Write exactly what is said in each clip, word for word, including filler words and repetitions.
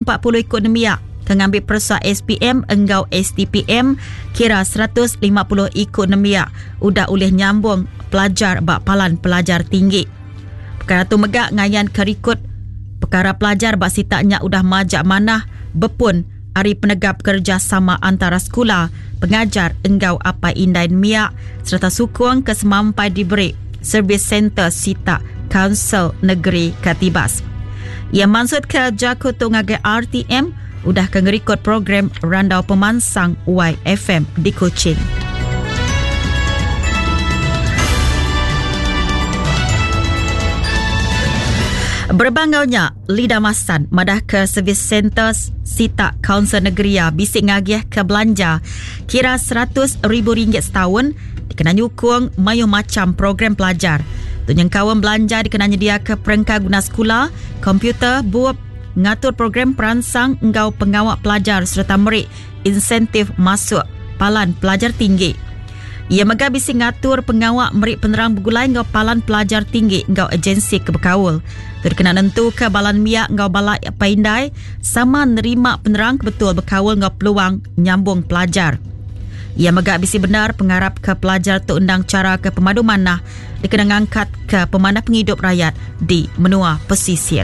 empat puluh ikut nemiak. Kengambil persa S P M enggau S T P M kira seratus lima puluh ikut nemiak. Udah boleh nyambung pelajar bak palan pelajar tinggi. Perkara tu megak ngayan kerikut perkara pelajar bak sitaknya udah majak manah bepun hari penegap kerjasama antara sekolah, pengajar enggau apa indai miak serta sukung kesemampai diberi Service Center Sitak Kansel Negeri Katibas. Ia maksud ke Jakarta ngagai R T M udah kengerikut program Randau Pemansang Y F M di Kuching. Berbanggaunya Lida Masan madah ke Service Center Sitak Kansel Negeri bisik ngagih ke belanja kira seratus ribu ringgit setahun dikena nyukung mayu macam program pelajar. Tunyang kawan belanja dikena nyedia ke perengkah guna sekolah, komputer, buat ngatur program peransang engkau pengawak pelajar serta merik insentif masuk palan pelajar tinggi. Ia mega bisi ngatur pengawak merik penerang bergulai engkau palan pelajar tinggi engkau agensi kebekawul. Itu kena nentu ke balan miak engkau balak paindai sama nerima penerang kebetul bekawul engkau peluang nyambung pelajar. Ia mega bisi benar pengharap ke pelajar tu undang cara ke pemadu manah dikena ngangkat ke pemanah penghidup rakyat di menua pesisir.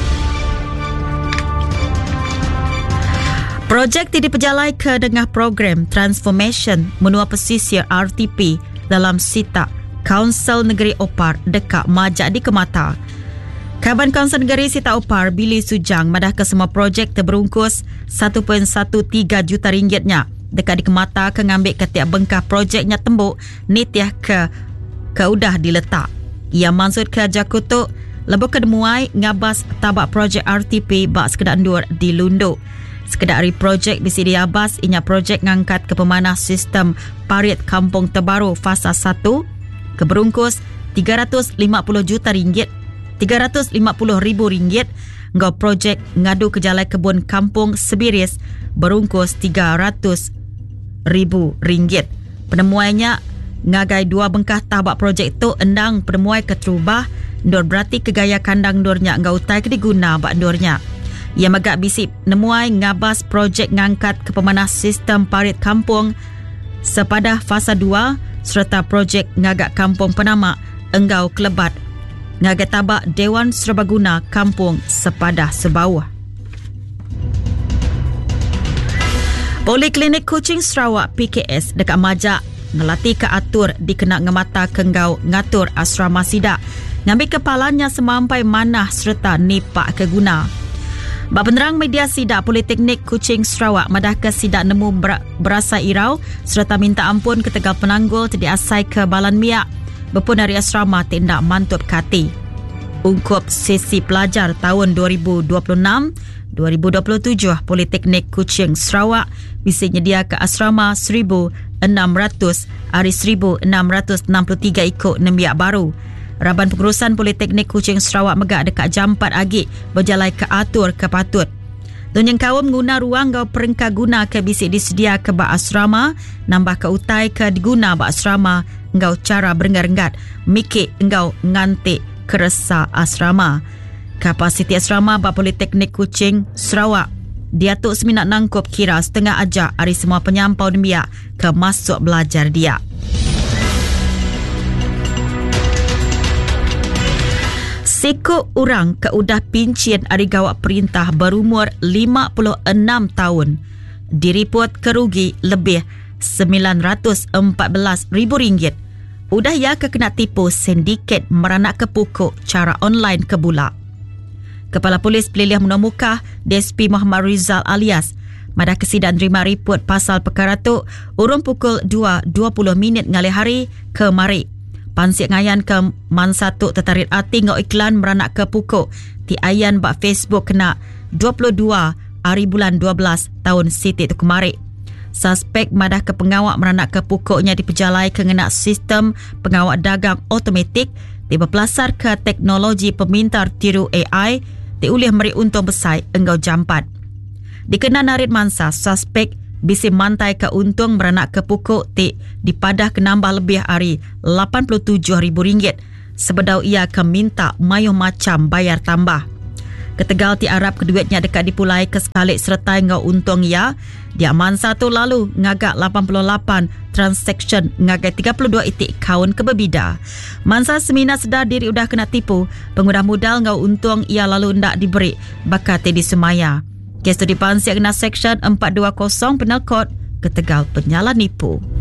Projek ini diperjalai ke dengah program Transformation Menua Pesisir R T P dalam Sitak Kansel Negeri Opar dekat Majak di Kemata. Kaban Kansel Negeri Sitak Opar Billy Sujang madah ke semua projek terberungkus satu perpuluhan tiga belas juta ringgitnya dekat di Kemata ke ngambil ketiak bengkah projeknya tembuk nitiah ke ke udah diletak. Ia maksud ke Jakutuk lebih kedemuai ngabas tabak projek R T P bak sekedar endur di Lunduk. Sekedar hari projek bisi diabas inya projek ngangkat ke pemanah sistem parit kampung terbaru fasa satu ke berungkus tiga ratus lima puluh juta ringgit, tiga ratus lima puluh ribu ringgit. Ngau projek ngadu ke jalai kebun kampung Sebiris berungkus tiga ratus ribu ringgit. Penemuannya ngagai dua bengkah tabak projek tu endang penemuai keterubah ndur berarti kegaya kandang ndurnya ngau utai ke diguna bak ndurnya. Ia megak bisip nemuai ngabas projek ngangkat ke pemanah sistem parit kampung sepada fasa dua serta projek ngagak kampung penamak enggau kelebat ngagak tabak Dewan Serbaguna Kampung Sepadah Sebawah. Poliklinik Kuching Sarawak P K S dekat Majak ngelatih ke atur dikena ngemata kenggau ngatur asrama sidak ngambil kepalanya semampai manah serta nipak keguna. Bak penerang media sidak Politeknik Kuching Sarawak madah ke sidak nemu ber- berasa irau serta minta ampun ke tegal penanggul tadi asai ke balan miak berpun dari asrama tindak mantub kati. Ungkup sesi pelajar tahun dua ribu dua puluh enam dua ribu dua puluh tujuh Politeknik Kuching Sarawak bisa nyedia ke asrama seribu enam ratus hari seribu enam ratus enam puluh tiga ikut nemiak baru. Raban Pengurusan Politeknik Kuching Sarawak megak dekat jam empat agi berjalai ke atur ke patut. Tunyang kawam guna ruang gau perengkah guna ke bisik disedia ke bak asrama, nambah ke utai ke diguna bak asrama, engkau cara berenggat-enggat, mikik engkau ngantik keresa asrama. Kapasiti asrama bak Politeknik Kuching Sarawak diatuk seminat nangkup kira setengah ajak hari semua penyampau demiak ke masuk belajar dia. Seko orang ke udah pincian ari gawak perintah berumur lima puluh enam tahun diripot kerugi lebih sembilan ratus empat belas ribu ringgit. Udah ya ke kena tipu sindiket meranak ke pukuk cara online ke bulak. Kepala Polis Peliliah Menua Mukah D S P Muhammad Rizal alias madah kesidang terima ripot pasal perkara tu urung pukul dua dua puluh minit ngalih hari ke mari. Pansik ngayan ke man satu tertarik hati ngau iklan meranak ke pukuk ti ayan bak Facebook kena dua puluh dua hari bulan dua belas tahun Siti tu kemari. Suspek madah ke pengawak meranak ke pukuknya diperjalai ke ngenak sistem pengawak dagang automatik tiba pelasar ke teknologi pemintar tiru A I ti ulih meri untung besar enggau jampat. Dikena narit mansa suspek bisi mantai ke untung beranak ke pukuk ti dipadah ke nambah lebih hari lapan puluh tujuh ribu ringgit sebedau ia ke minta mayu macam bayar tambah. Ketegal ti Arab keduitnya dekat dipulai ke sekalik serta ngau untung ya. Dia aman satu lalu ngagak lapan puluh lapan transaction ngagak tiga puluh dua itik kaun kebebida. Mansa semina sedar diri udah kena tipu, pengguna modal ngau untung ia lalu ndak diberi bakat di Semaya. Kes tu dipansi kena section empat dua kosong Penal Kod Ketegal penyala nipu.